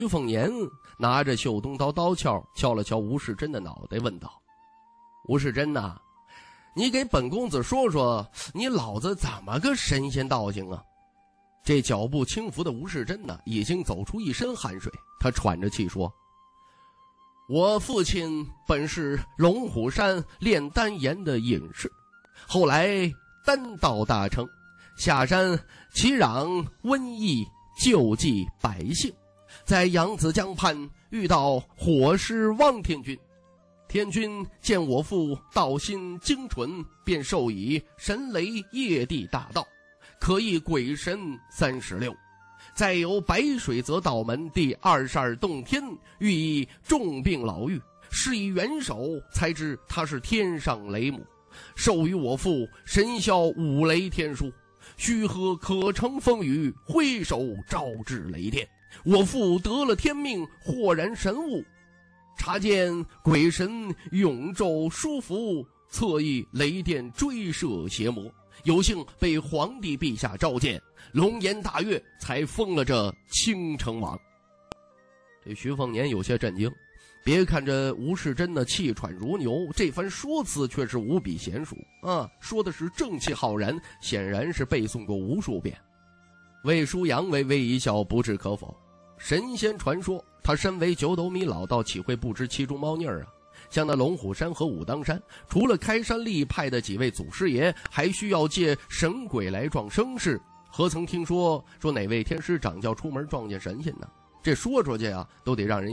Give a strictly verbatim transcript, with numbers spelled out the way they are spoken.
徐凤年拿着绣东刀刀鞘敲了敲吴世珍的脑袋，问道：吴世珍呐、啊，你给本公子说说，你老子怎么个神仙道行啊？这脚步轻浮的吴世珍呢，已经走出一身汗水，他喘着气说：我父亲本是龙虎山炼丹岩的隐士，后来丹道大成，下山祈壤瘟疫，救济百姓，在扬子江畔遇到火师汪天君，天君见我父道心精纯，便授以神雷业地大道，可以鬼神三十六。再有白水泽道门第二十二洞天，寓意重病老妪，施以元首，才知他是天上雷母，授予我父神霄五雷天书，须贺可乘风雨，挥手招致雷电。我父得了天命，豁然神悟，察见鬼神永咒书符，侧翼雷电追射邪魔，有幸被皇帝陛下召见，龙颜大悦，才封了这青城王。这徐凤年有些震惊，别看这吴世珍的气喘如牛，这番说辞却是无比娴熟啊，说的是正气浩然，显然是背诵过无数遍。魏舒阳微微一笑，不置可否。神仙传说，他身为九斗米老道，岂会不知其中猫腻儿啊？像那龙虎山和武当山，除了开山立派的几位祖师爷，还需要借神鬼来撞生事，何曾听说说哪位天师掌教出门撞见神仙呢？这说出去啊，都得让人